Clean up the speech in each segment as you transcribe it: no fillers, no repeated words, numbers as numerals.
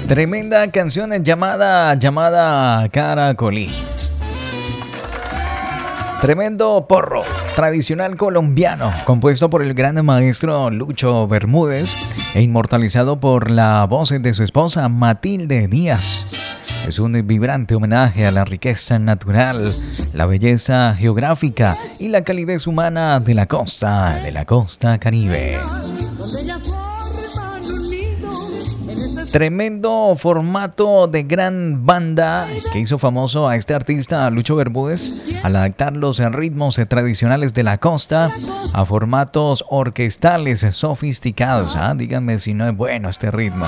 Tremenda canción llamada Caracolí. Tremendo porro tradicional colombiano, compuesto por el gran maestro Lucho Bermúdez e inmortalizado por la voz de su esposa Matilde Díaz. Es un vibrante homenaje a la riqueza natural, la belleza geográfica y la calidez humana de la costa caribe. Tremendo formato de gran banda que hizo famoso a este artista Lucho Bermúdez al adaptar los ritmos tradicionales de la costa a formatos orquestales sofisticados. Díganme si no es bueno este ritmo.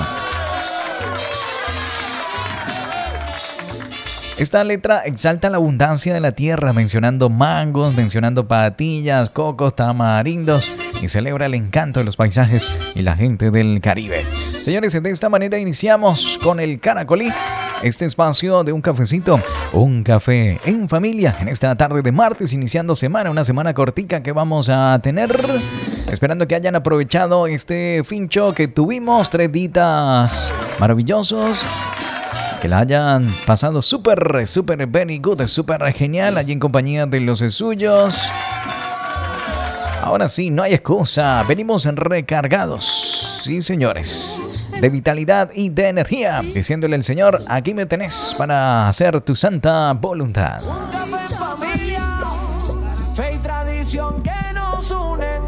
Esta letra exalta la abundancia de la tierra, mencionando mangos, mencionando patillas, cocos, tamarindos, y celebra el encanto de los paisajes y la gente del Caribe. Señores, de esta manera iniciamos con el Caracolí, este espacio de un cafecito, un café en familia, en esta tarde de martes, iniciando semana, una semana cortica que vamos a tener. Esperando que hayan aprovechado este fincho que tuvimos, 3 días maravillosos. Que la hayan pasado súper very good, súper genial allí en compañía de los suyos. Ahora sí, no hay excusa. Venimos recargados, sí señores, de vitalidad y de energía, diciéndole al Señor, aquí me tenés para hacer tu santa voluntad. Un café en familia, fe y tradición que nos unen,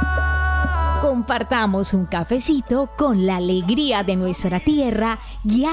huepa. Compartamos un cafecito con la alegría de nuestra tierra, guiada